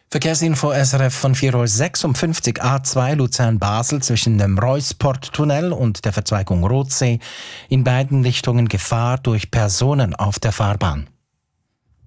Verkehrsinfo SRF von 4.56 Uhr A2 Luzern-Basel zwischen dem Reusport-Tunnel und der Verzweigung Rotsee. In beiden Richtungen Gefahr durch Personen auf der Fahrbahn.